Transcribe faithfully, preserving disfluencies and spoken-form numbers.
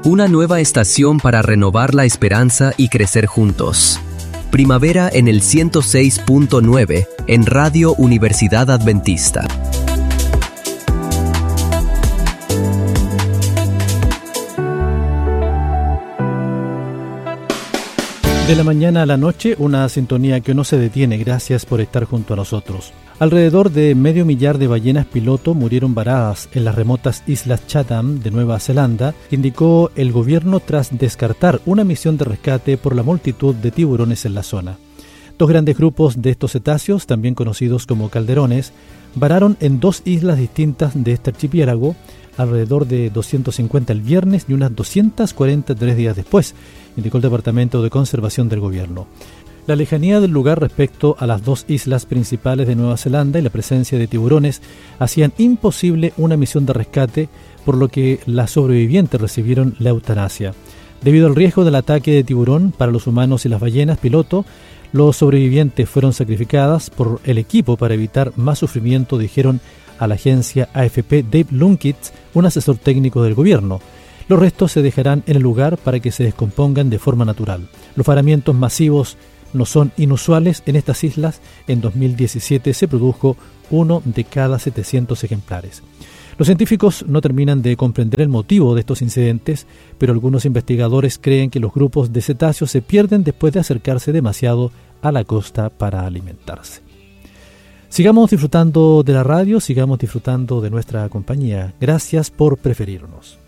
Una nueva estación para renovar la esperanza y crecer juntos. Primavera en el ciento seis punto nueve en Radio Universidad Adventista. De la mañana a la noche, una sintonía que no se detiene. Gracias por estar junto a nosotros. Alrededor de medio millar de ballenas piloto murieron varadas en las remotas islas Chatham de Nueva Zelanda, indicó el gobierno tras descartar una misión de rescate por la multitud de tiburones en la zona. Dos grandes grupos de estos cetáceos, también conocidos como calderones, vararon en dos islas distintas de este archipiélago, alrededor de doscientos cincuenta el viernes y unas doscientos cuarenta tres días después, indicó el Departamento de Conservación del Gobierno. La lejanía del lugar respecto a las dos islas principales de Nueva Zelanda y la presencia de tiburones hacían imposible una misión de rescate, por lo que las sobrevivientes recibieron la eutanasia. Debido al riesgo del ataque de tiburón para los humanos y las ballenas piloto, los sobrevivientes fueron sacrificadas por el equipo para evitar más sufrimiento, dijeron a la agencia A F P Dave Lunkett, un asesor técnico del gobierno. Los restos se dejarán en el lugar para que se descompongan de forma natural. Los varamientos masivos no son inusuales en estas islas. En dos mil diecisiete se produjo uno de cada setecientos ejemplares. Los científicos no terminan de comprender el motivo de estos incidentes, pero algunos investigadores creen que los grupos de cetáceos se pierden después de acercarse demasiado a la costa para alimentarse. Sigamos disfrutando de la radio, sigamos disfrutando de nuestra compañía. Gracias por preferirnos.